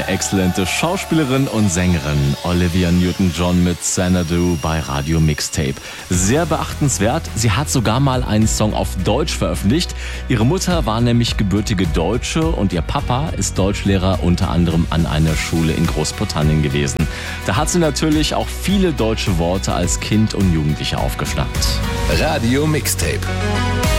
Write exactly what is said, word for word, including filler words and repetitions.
eine exzellente Schauspielerin und Sängerin. Olivia Newton-John mit Xanadu bei Radio Mixtape. Sehr beachtenswert, sie hat sogar mal einen Song auf Deutsch veröffentlicht. Ihre Mutter war nämlich gebürtige Deutsche und ihr Papa ist Deutschlehrer unter anderem an einer Schule in Großbritannien gewesen. Da hat sie natürlich auch viele deutsche Worte als Kind und Jugendliche aufgeschnappt. Radio Mixtape.